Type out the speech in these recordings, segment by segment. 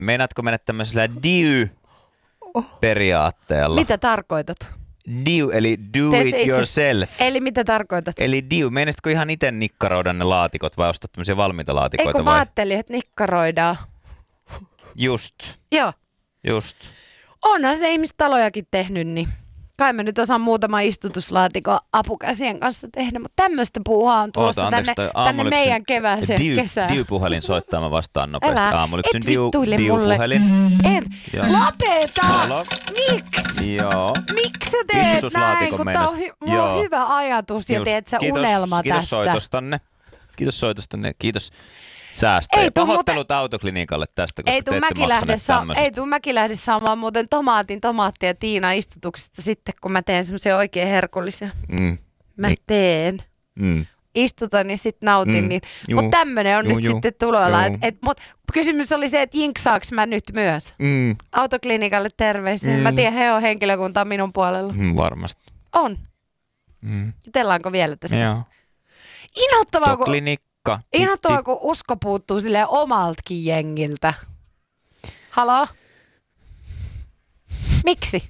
meinaatko mennä tämmöisellä DIY-periaatteella? Mitä tarkoitat? DIY, eli do it yourself. Eli mitä tarkoitat? Eli DIY, meinaisitko ihan itse nikkaroida ne laatikot vai ostaa tämmöisiä valmiita laatikoita? Eikö mä ajattelin, että nikkaroidaan? Just. Joo. Just. Onhan se ihmiset talojakin tehnyt, niin kai mä nyt osaan muutama istutuslaatikon apukäsien kanssa tehdä, mutta tämmöistä puuhaa on tulossa tänne meidän kevääseen kesään. DIY-puhelin soittaa, mä vastaan nopeasti. Et vittuile mulle. Lopeta! Miksi? Joo. Miksi sä teet näin, kun tää on hyvä ajatus ja teet sä unelma kiitos tässä. Kiitos soitostanne. Kiitos säästä. Pahoittelut autoklinikalle tästä, koska te ette maksaneet tämmöisestä. Ei tuu Mäkilähde saamaan muuten tomaatti ja Tiina istutuksesta sitten, kun mä teen semmoisia oikein herkullisia. Mä teen. Istutan ja sitten nautin niitä. Mutta tämmönen on nyt sitten tuloilla. Mut kysymys oli se, että jinksaaks mä nyt myös? Autoklinikalle terveisiä. Mä tiedän, he on henkilökunta minun puolella. Varmasti. On. Jutellaanko vielä tästä? Joo. Inhottavaa, kun usko puuttuu silleen omaltakin jengiltä. Halo? Miksi?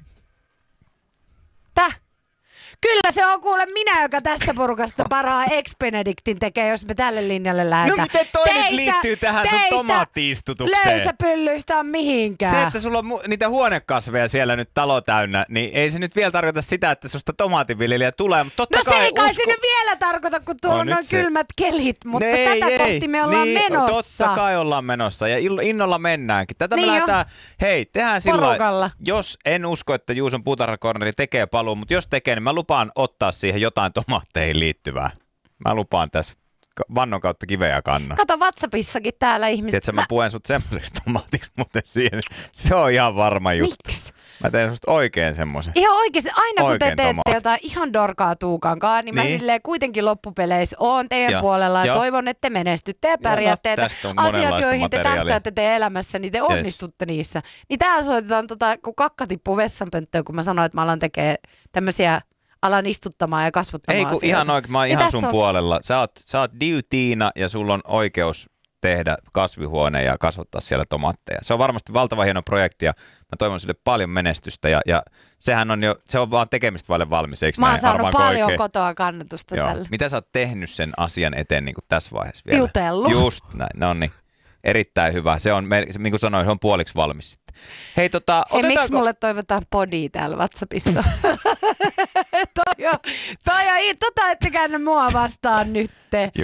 Kyllä se on kuule minä, joka tästä porukasta parhaan ex-Benedictin tekee, jos me tälle linjalle lähdetään. No miten toi nyt liittyy tähän sun tomaatti-istutukseen? Löysäpyllyistä on mihinkään. Se, että sulla on niitä huonekasveja siellä nyt talo täynnä, niin ei se nyt vielä tarkoita sitä, että susta tomaatinviljelijä tulee. Mutta totta se ei kai se nyt vielä tarkoita, kun tuolla on noin kylmät kelit, mutta tätä kohti me ollaan menossa. Totta kai ollaan menossa ja innolla mennäänkin. Tätä me lähdetään, tehdään sillä lailla, jos en usko, että Juuson puutarhakorneri tekee paluun, mutta jos tekee, niin mä lupaan ottaa siihen jotain tomaatteihin liittyvää. Mä lupaan tässä vannon kautta kiveä kannan. Kato WhatsAppissakin täällä ihmiset. Tiedätkö, mä puen sut semmoiseksi tomaatiksi, mutta se on ihan varma juttu. Miksi? Mä teen susta oikein semmoisen. Ihan oikeasti. Aina kun te teette jotain ihan dorkaa tuukankaan, niin mä silleen kuitenkin loppupeleissä oon teidän puolella ja toivon, että te menestytte ja pärjäätte. Asiat, joihin te tähtäätte teidän elämässä, niin te onnistutte niissä. Niin täällä soitetaan, kun kakka tippuu vessanpönttöön, kun mä sanoin, että mä alan tekemään tämmöisiä alan istuttamaan ja kasvattamaan asioita. Ei kun ihan oikein, mä oon ihan sun puolella. Sä oot DIY-Tiina ja sulla on oikeus tehdä kasvihuone ja kasvattaa siellä tomaatteja. Se on varmasti valtava hieno projekti ja mä toivon sille paljon menestystä ja sehän on jo, se on vaan tekemistä vaille valmis, eikö näin? Mä oon saanut paljon oikein kotoa kannatusta tällä. Mitä sä oot tehnyt sen asian eteen niin kuin tässä vaiheessa vielä? Jutellut. Just näin, no niin. Erittäin hyvä. Se on, niin kuin sanoin, se on puoliksi valmis sitten. Hei, miksi mulle toivotaan podia täällä WhatsAppissa? toi on, ette käännä mua vastaan nytte.